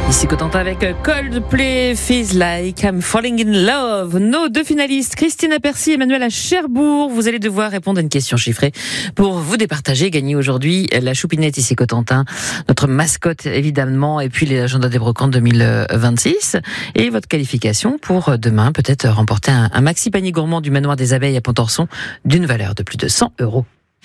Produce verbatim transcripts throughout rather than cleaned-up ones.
Ici Cotentin avec Coldplay, Feels Like I'm Falling in Love. Nos deux finalistes, Christine à Percy et Emmanuel à Cherbourg. Vous allez devoir répondre à une question chiffrée pour vous départager et gagner aujourd'hui la choupinette ici Cotentin, notre mascotte évidemment, et puis les agendas des brocantes deux mille vingt-six. Et votre qualification pour demain, peut-être remporter un, un maxi panier gourmand du manoir des abeilles à Pontorson d'une valeur de plus de cent euros.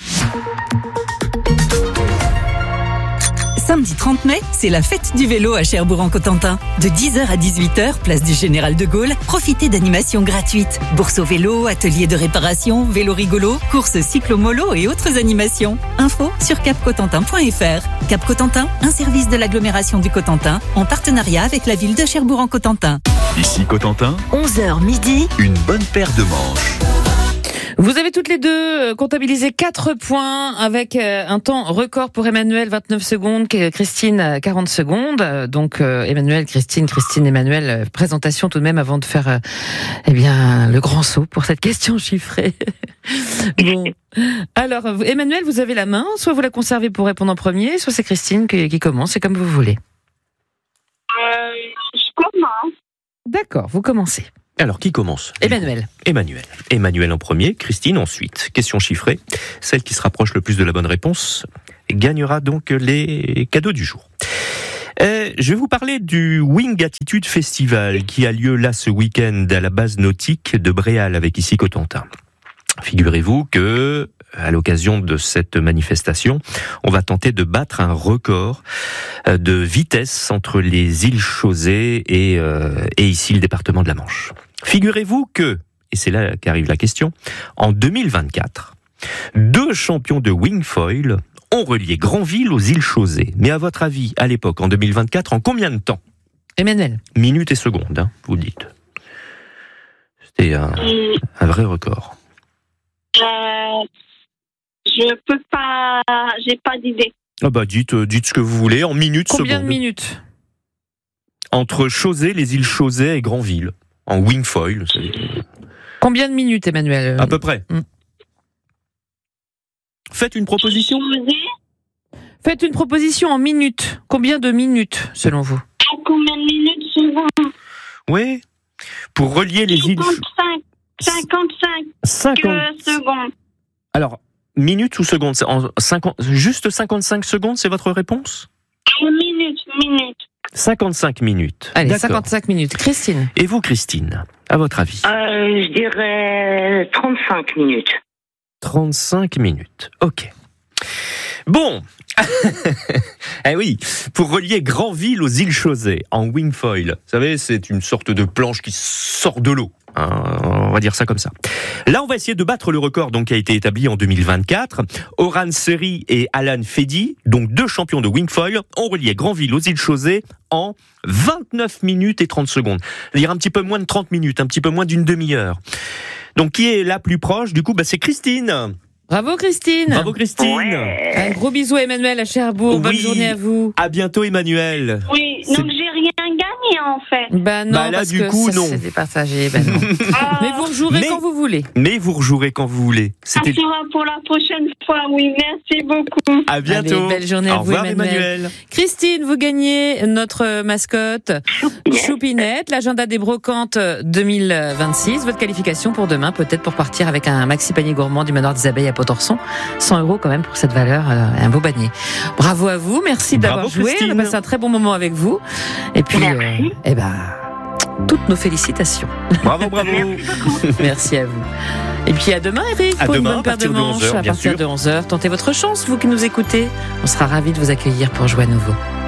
Samedi trente mai, c'est la fête du vélo à Cherbourg-en-Cotentin. De dix heures à dix-huit heures, place du Général de Gaulle, profitez d'animations gratuites. Bourse au vélo, ateliers de réparation, vélo rigolo, courses cyclo-mollo et autres animations. Info sur cap cotentin point f r. Cap Cotentin, un service de l'agglomération du Cotentin, en partenariat avec la ville de Cherbourg-en-Cotentin. Ici Cotentin, onze heures midi, une bonne paire de manches. Vous avez toutes les deux comptabilisé quatre points avec un temps record pour Emmanuel, vingt-neuf secondes, Christine, quarante secondes. Donc Emmanuel, Christine, Christine, Emmanuel, présentation tout de même avant de faire eh bien le grand saut pour cette question chiffrée. Bon. Alors Emmanuel, vous avez la main, soit vous la conservez pour répondre en premier, soit c'est Christine qui, qui commence, c'est comme vous voulez. Euh, je commence. D'accord, vous commencez. Alors, qui commence ? Emmanuel. Emmanuel. Emmanuel en premier, Christine ensuite. Question chiffrée. Celle qui se rapproche le plus de la bonne réponse gagnera donc les cadeaux du jour. Euh, je vais vous parler du Wing Attitude Festival qui a lieu là ce week-end à la base nautique de Bréal avec ici Cotentin. Figurez-vous que, à l'occasion de cette manifestation, on va tenter de battre un record de vitesse entre les îles Chausey et, euh, et ici le département de la Manche. Figurez-vous que, et c'est là qu'arrive la question, en deux mille vingt-quatre, deux champions de wingfoil ont relié Granville aux îles Chausey. Mais à votre avis, à l'époque, en deux mille vingt-quatre, en combien de temps ? Emmanuel. Minutes et secondes, hein, vous le dites. C'était un, un vrai record. Euh, je peux pas, j'ai pas d'idée. Ah bah dites, dites ce que vous voulez, en minutes, secondes. Combien de minutes ? Entre Chausey, les îles Chausey et Granville, en wingfoil. C'est... Combien de minutes, Emmanuel ? À peu près. Hum. Faites une proposition. Faites une proposition en minutes. Combien de minutes, selon vous ? À combien de minutes secondes ? Oui. Pour relier les îles... cinquante-cinq. cinquante-cinq cinquante secondes. Alors, minutes ou secondes ? En cinquante, juste cinquante-cinq secondes, c'est votre réponse ? Minutes, minutes. cinquante-cinq minutes. Allez, D'accord. cinquante-cinq minutes. Christine. Et vous, Christine, à votre avis ? Euh, je dirais trente-cinq minutes. trente-cinq minutes. Ok. Bon. Eh oui, pour relier Granville aux îles Chausey en wingfoil. Vous savez, c'est une sorte de planche qui sort de l'eau. Hein, on va dire ça comme ça. Là, on va essayer de battre le record donc qui a été établi en deux mille vingt-quatre. Oran Seri et Alan Fedi, donc deux champions de wingfoil, ont relié Granville aux îles Chausey en vingt-neuf minutes et trente secondes. C'est-à-dire un petit peu moins de trente minutes, un petit peu moins d'une demi-heure. Donc, qui est la plus proche ? Du coup, bah, c'est Christine. Bravo Christine. Bravo Christine. Ouais. Un gros bisou à Emmanuel à Cherbourg. Oui. Bonne journée à vous. À bientôt Emmanuel. Oui, C'est... donc j'ai rien gagné en fait. Ben non, Bah là, parce du que coup, ça non. s'est partagé. Ben non. Ah, Mais vous rejouerez Mais- quand vous voulez. Mais vous rejouerez quand vous voulez. ça C'était sera pour la prochaine fois. Oui, merci beaucoup. à bientôt. Allez, belle journée à Au vous, revoir Emmanuel. Emmanuel. Christine, vous gagnez notre mascotte Choupinette, l'agenda des brocantes deux mille vingt-six. Votre qualification pour demain, peut-être pour partir avec un maxi panier gourmand du manoir des abeilles à Pontorson. cent euros quand même pour cette valeur, euh, un beau panier. Bravo à vous, merci Bravo, d'avoir joué. Christine. On a passé un très bon moment avec vous. Et puis, Merci. euh, eh ben, toutes nos félicitations. Bravo, bravo. Merci à vous. Et puis à demain, Eric, À pour demain, une bonne à paire de partir de manches. onze heures, à bien partir sûr. de onze heures. Tentez votre chance, vous qui nous écoutez. On sera ravis de vous accueillir pour jouer à nouveau.